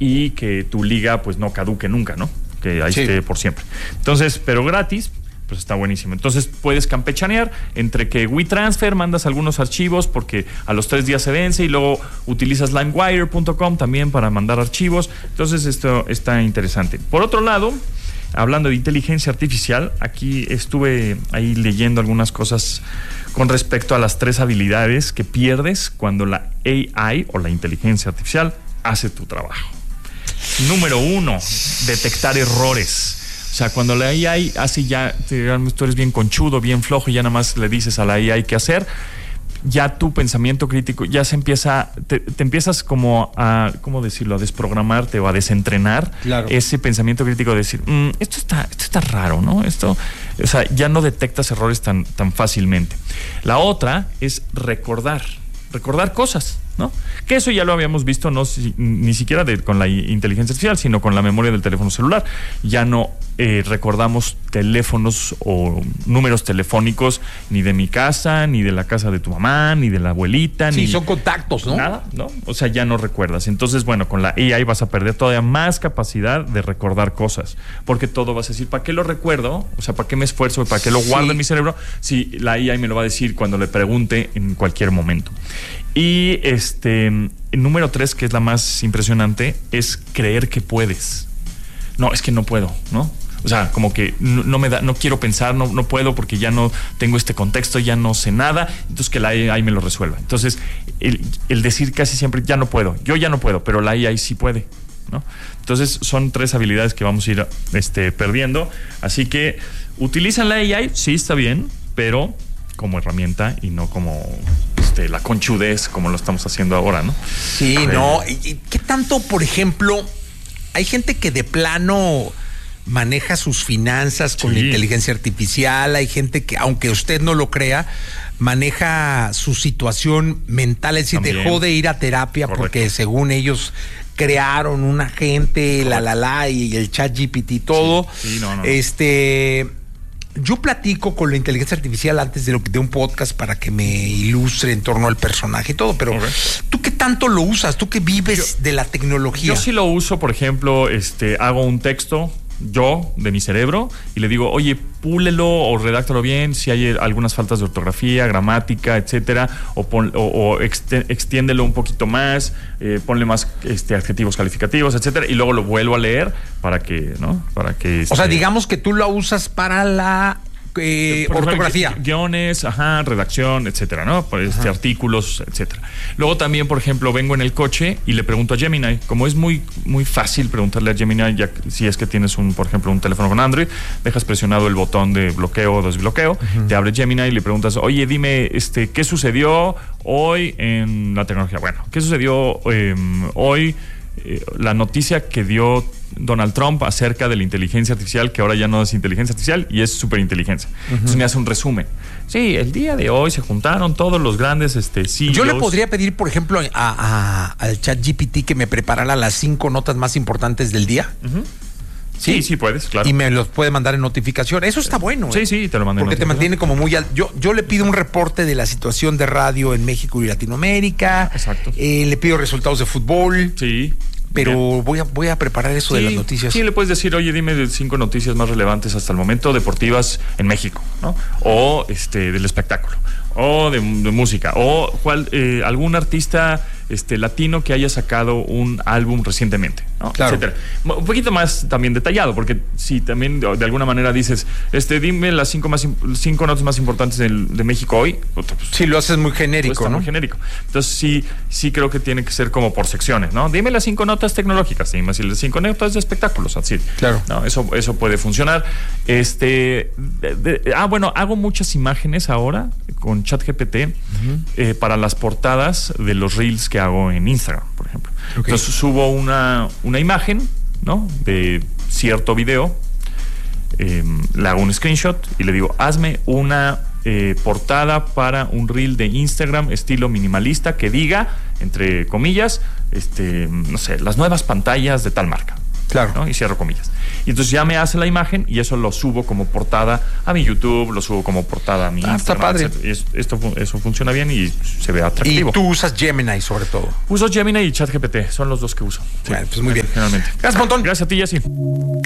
y que tu liga pues no caduque nunca, ¿no? Que ahí esté por siempre. Entonces, pero gratis, pues está buenísimo. Entonces puedes campechanear entre que WeTransfer, mandas algunos archivos porque a los 3 días se vence y luego utilizas limewire.com también para mandar archivos. Entonces esto está interesante. Por otro lado, hablando de inteligencia artificial, aquí estuve ahí leyendo algunas cosas con respecto a las 3 habilidades que pierdes cuando la AI o la inteligencia artificial hace tu trabajo. Número 1, detectar errores. O sea, cuando la AI hace ya, tú eres bien conchudo, bien flojo y ya nada más le dices a la AI qué hacer, ya tu pensamiento crítico ya se empieza, te empiezas como a, ¿cómo decirlo?, a desprogramarte o a desentrenar ese pensamiento crítico de decir, esto está raro, ¿no? Esto, o sea, ya no detectas errores tan fácilmente. La otra es recordar cosas, ¿no? Que eso ya lo habíamos visto ni siquiera con la inteligencia artificial, sino con la memoria del teléfono celular. Ya no recordamos teléfonos o números telefónicos ni de mi casa, ni de la casa de tu mamá, ni de la abuelita. Sí, son contactos, ¿no? Nada, ¿no? O sea, ya no recuerdas. Entonces, bueno, con la AI vas a perder todavía más capacidad de recordar cosas, porque todo vas a decir, ¿para qué lo recuerdo? O sea, ¿para qué me esfuerzo? ¿Para qué lo guardo en mi cerebro? Si la AI me lo va a decir cuando le pregunte en cualquier momento. Y el número 3, que es la más impresionante, es creer que puedes. No, es que no puedo, ¿no? O sea, como que no me da, no quiero pensar, no puedo porque ya no tengo este contexto, ya no sé nada, entonces que la AI me lo resuelva. Entonces, el decir casi siempre, ya no puedo, yo ya no puedo, pero la AI sí puede, ¿no? Entonces, son 3 habilidades que vamos a ir perdiendo. Así que, ¿utilizan la AI? Sí, está bien, pero como herramienta y no como la conchudez como lo estamos haciendo ahora, ¿no? Sí, no. ¿Y qué tanto, por ejemplo, hay gente que de plano maneja sus finanzas con la inteligencia artificial? Hay gente que, aunque usted no lo crea, maneja su situación mental, es decir, también dejó de ir a terapia porque según ellos crearon un agente, y el ChatGPT y todo. Sí, no. Yo platico con la inteligencia artificial antes de un podcast para que me ilustre en torno al personaje y todo, pero ¿tú qué tanto lo usas? ¿Tú que vives de la tecnología? Yo sí lo uso, por ejemplo, hago un texto de mi cerebro y le digo, oye, púlelo o redáctalo bien si hay algunas faltas de ortografía, gramática, etcétera, o extiéndelo un poquito más, ponle más adjetivos calificativos, etcétera, y luego lo vuelvo a leer para que, ¿no? O sea, digamos que tú lo usas para la ortografía. Ejemplo, guiones, redacción, etcétera, ¿no? Artículos, etcétera. Luego también, por ejemplo, vengo en el coche y le pregunto a Gemini, como es muy, muy fácil preguntarle a Gemini, ya si es que tienes por ejemplo, un teléfono con Android, dejas presionado el botón de bloqueo o desbloqueo, te abre Gemini y le preguntas, oye, dime, ¿qué sucedió hoy en la tecnología? Bueno, ¿qué sucedió hoy? La noticia que dio Donald Trump acerca de la inteligencia artificial, que ahora ya no es inteligencia artificial y es superinteligencia. Entonces me hace un resumen. Sí, el día de hoy se juntaron todos los grandes CEOs. Yo le podría pedir, por ejemplo, al ChatGPT que me preparara las 5 notas más importantes del día. Sí, puedes, claro. Y me los puede mandar en notificación. Eso está bueno. Sí, te lo mando en notificación. Porque te mantiene como muy alto. Yo le pido un reporte de la situación de radio en México y Latinoamérica. Exacto. Le pido resultados de fútbol. Sí. Pero voy a preparar eso de las noticias. Sí, le puedes decir, oye, dime 5 noticias más relevantes hasta el momento deportivas en México, ¿no? O del espectáculo, o de música, o algún artista latino que haya sacado un álbum recientemente, ¿no? Claro. Etcétera. Un poquito más también detallado, porque si también de alguna manera dices, dime las 5 notas más importantes de México hoy. Pues, sí, lo haces muy genérico, ¿no? Muy genérico. Entonces sí creo que tiene que ser como por secciones, ¿no? Dime las 5 notas tecnológicas, dime las 5 notas de espectáculos, así. Claro. No, eso puede funcionar. Bueno, hago muchas imágenes ahora con ChatGPT para las portadas de los reels que hago en Instagram, por ejemplo. Okay. Entonces subo una imagen, ¿no?, de cierto video, le hago un screenshot y le digo, hazme una portada para un reel de Instagram estilo minimalista que diga, entre comillas, no sé, las nuevas pantallas de tal marca. Claro. ¿no? Y cierro comillas. Y entonces ya me hace la imagen y eso lo subo como portada a mi YouTube, lo subo como portada a mi Instagram. Está padre. Eso funciona bien y se ve atractivo. Y tú usas Gemini sobre todo. Uso Gemini y ChatGPT, son los dos que uso. Bueno, pues muy bien. Generalmente. Gracias, montón. Gracias a ti, Jessy.